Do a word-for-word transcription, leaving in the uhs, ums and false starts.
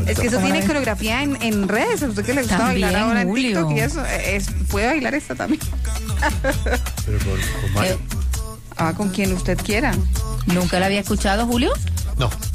Es que eso tiene coreografía en, en redes. A usted que le gusta También, bailar ahora en Julio. TikTok y eso, es, puede bailar esta también. Pero con, con Mario. Ah, con quien usted quiera. ¿Nunca la había escuchado, Julio? No.